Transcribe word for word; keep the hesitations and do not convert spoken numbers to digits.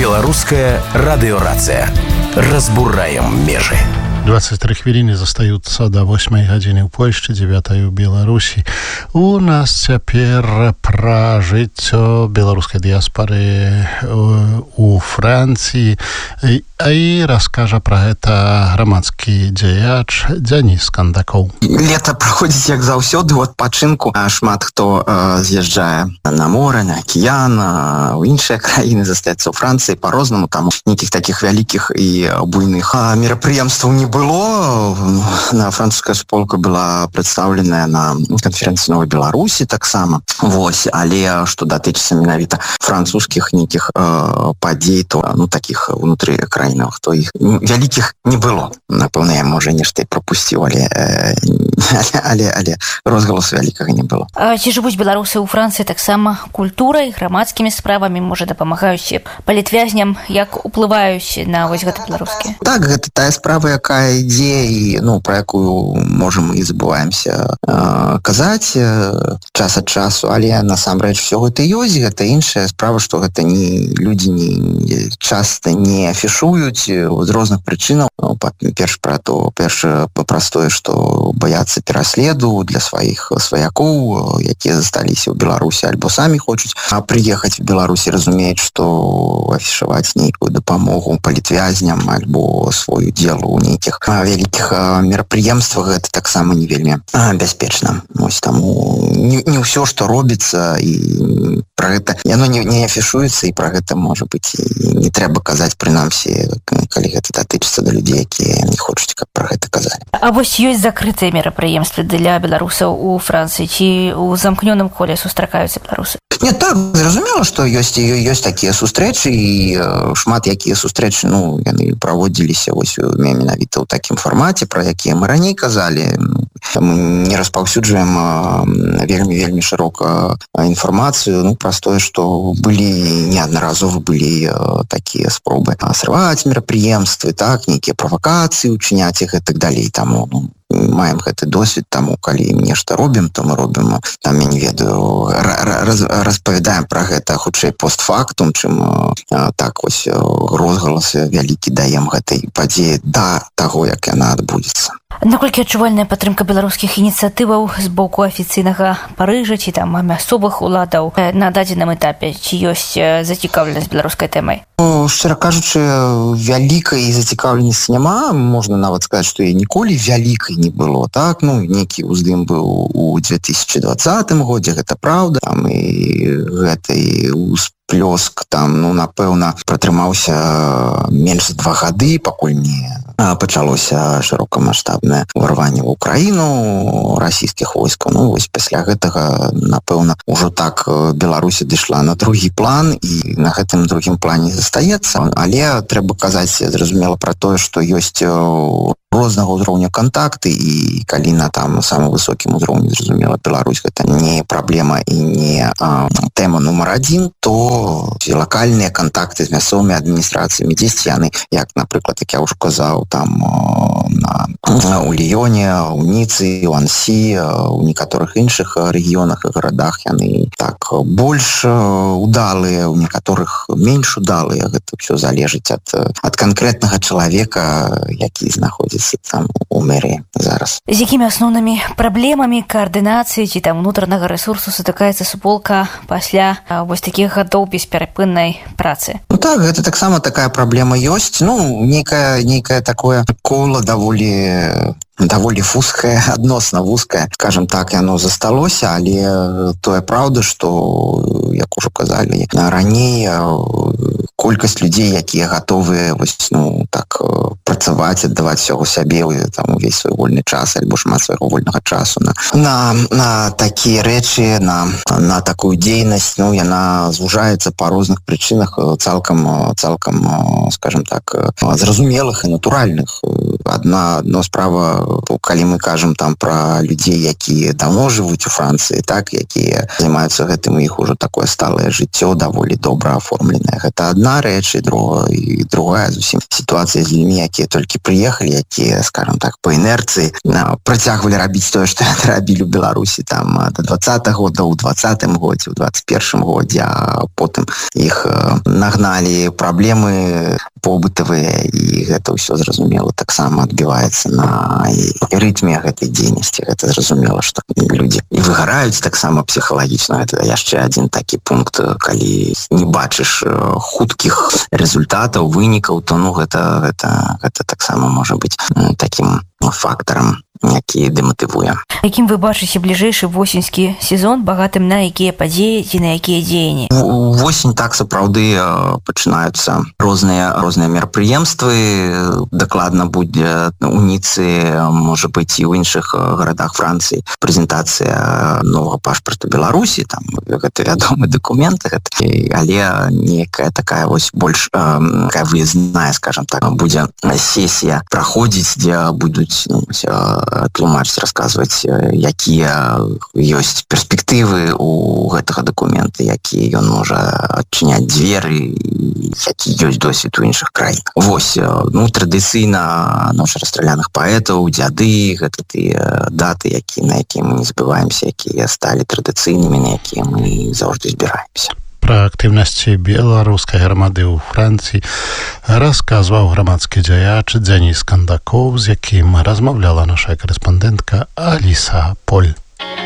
Беларуская радыёрацыя. Разбураем межы. двадцать три хвіліны застаюцца да восьмай гадзіны ў Польшчы, дзевятай у Беларусі. У нас цяпер пра жыццё беларускай дыяспары у Францыі, і раскажа пра гэта грамадскі дзеяч Дзяніс Кандакоў. Лета праходзіць як заўсёды ў адпачынку. Шмат хто э, з'язджае на мора, на акіян, у іншыя краіны, застаецца ў Францыі па-рознаму. Там нейкіх такіх вялікіх і буйных мерапрыемстваў не было. На французская сполка была прадстаўленая на канферэнцыі Новай Беларусі таксама. Вось, але што датычыцца менавіта французскіх нейкіх э, падзей, то ну такіх унутры краінаў, то іх вялікіх не было. Напэўна, я можа нешта і прапусціў, але э, але, але, але розгаласу вялікага не было. А ці жывуць беларусы ў Францыі таксама культурай, грамадскімі справамі, можа дапамагаюць палітвязням, як уплываюць на вось гэта беларускія? Так, гэта тая справа, якая ідзе і ну пра якую можам і забываемся э, казаць э, час ад часу, але насамрэч все гэта ёсць. Гэта іншая справа, што гэта не людзі не часта не афішуюць з розных прычынаў. Ну, перш пра то перш простое, што баяцца пераследу для сваіх сваякоў, якія засталіся ў Беларусі альбо самі хочуць а прыехаць в Беларусі, разумеюць, што афішаваць нейкую дапамогу палітвязням альбо свой удзел у нейкіх вялікіх мерапрыемствах, гэта таксама не вельмі бяспечна. Вось таму не, не ўсё, што робіцца, і пра гэта яно не, не афішуецца, і пра гэта можа быць і не трэба казаць, прынамсі, калі гэта датычыцца да людзей, якія не хочуць, каб пра гэта казалі. А вось ёсць закрытыя мерапрыемствы для беларусаў у Францыі, ці ў замкнёным коле сустракаюцца беларусы? Не, так, зразумела, што ёсць ёсць такія сустрэчы, і шмат якія сустрэчы, ну, яны праводзіліся вось менавіта ў такім фармаце, пра якія мы раней казалі. Мы не распаўсюджваем вельмі-вельмі шырока інфармацыю, ну, праз тое, што былі неаднаразова былі такія спробы срываць мерапрыемствы, так, нейкія правакацыі учыняць іх і так далей. Таму, ну, маем гэты досвед, таму калі нешта робім, то мы робім, там, я не ведаю, раз, распавядаем пра гэта хутчэй постфактум, чым так вось розгалас вялікі даем гэтай падзеі да таго, як яна адбудзецца. Наколькі адчувальная падтрымка беларускіх ініцыятываў з боку афіцыйнага Парыжа ці там мясцовых уладаў на дадзеным этапе? Ці ёсць зацікаўленасць беларускай тэмай? Шчыра кажучы, вялікай зацікаўленасці няма. Можна нават сказаць, што і ніколі вялікай не было. Так, ну, нейкі ўздым быў у две тысячи двадцатым годзе, гэта праўда. Там і гэтай усплёск там, ну, напэўна, пратрымаўся менш за два гады, пакуль не пачалося шырокамаштабнае ўварванне ў Украіну расійскіх войскаў. Ну, вось пасля гэтага, напэўна, ужо так Беларусь адышла на другі план, і на гэтым другім плане застаецца. Але трэба казаць, зразумела, пра тое, што ёсць рознага ўзроўня кантакты, і калі на там самым высокім узроўні, зразумела, Беларусь гэта не праблема і не а, тэма нумар адзін, то лакальныя кантакты з мясцовымі адміністрацыямі дзесьці яны, як, напрыклад, як я ўжо казаў, там на, у Ліёне, у Ніцы, у Ансі, у некаторых іншых рэгіёнах і гарадах яны так больш удалыя, у некаторых менш удалыя. Гэта ўсё залежыць ад, ад канкрэтнага чалавека, які знаходзіцца там у мэрыі зараз. З якімі асноўнымі праблемамі каардынацыі ці там унутранага рэсурсу сутыкаецца суполка пасля вось такіх гадоў бесперапыннай працы? Ну так, гэта таксама такая праблема ёсць. Ну, нейкае, нейкае такое кола даволі даволі вузкае, адносна вузкае, скажем так, яно засталося, але тое праўда, што, як ужо казалі раней, колькасць людзей, якія гатовыя вось, ну, так, працаваць, аддаваць усяго сябе, там, увесь свой вольны час, альбо шмат свайго вольнага часу на, на, на такія рэчы, на, на такую дзейнасць, ну, яна звужаецца па розных прычынах, цалкам, цалкам, скажем так, зразумелых і натуральных. Адна, адна справа, калі мы кажам там пра людзей, якія давно жывуць у Францыі, так, якія займаюцца гэтым, іх ужо такое сталае жыццё даволі добра аформленае. Гэта адна рэч, і другая, і другая зусім сітуацыя з людзьмі, якія толькі прыехалі, якія, скажем так, по інерцыі працягвалі рабіць тое, што рабілі ў Беларусі там да двадцатага года, ў двадцатым годзе, ў двадцать первым годзе, а потым іх нагналі праблемы побытавыя, і гэта ўсё зразумела таксама адбіваецца на рытме гэтай дзейнасці. Гэта зразумела, што людзі і выгараюць таксама псіхалагічна. Гэта яшчэ адзін такі пункт, калі не бачыш хуткіх результатаў, вынікаў, то ну гэта, гэта, гэта таксама можа быць такім фактарам, які дэматывуе. Якім вы бачыце бліжэйшы восеньскі сезон, багатым на якія падзеі ці на якія дзеянні? Восень так сапраўды пачынаюцца розныя розныя мерапрыемствы. Дакладна будзе у Ніцы, можа быць і ў іншых гарадах Францыі прэзентацыя новага пашпарту Беларусі. Там гэта вядомы дакумент, гэта, але некая такая вось больш такая выездная, скажем так, будзе сесія праходзіць, дзе будуць ну, тлумачыць, расказваць, якія ёсць перспектывы у гэтага дакумента, які ён можа адчыняць дзверы, які ёсць досвед у іншых краінах. Вось, ну, традыцыйна ноч расстраляных паэтаў, дзяды, гэта тыя даты, які, на якія мы не забываемся, якія сталі традыцыйнымі, на якія мы заўжды збіраемся. Пра актыўнасці беларускай грамады ў Францыі расказваў грамадскі дзяяч Дзяніс Кандакоў, з якім размаўляла наша корэспандэнтка Аліса Поль.